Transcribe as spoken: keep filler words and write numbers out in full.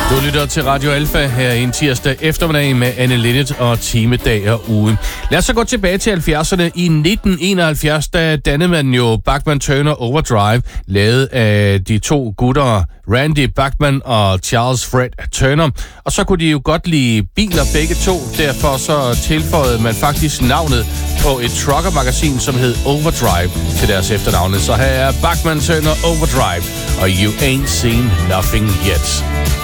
Du lytter til Radio Alfa her en tirsdag eftermiddag med Anne Linnet og Time Dag og Uge. Lad os så gå tilbage til halvfjerdserne. I nitten enoghalvfjerds, der dannede man jo Bachman Turner Overdrive, lavet af de to gutter, Randy Bachman og Charles Fred Turner. Og så kunne de jo godt lide biler begge to, derfor så tilføjede man faktisk navnet på et trucker-magasin, som hed Overdrive til deres efternavne. Så her er Bachman Turner Overdrive, og You Ain't Seen Nothing Yet.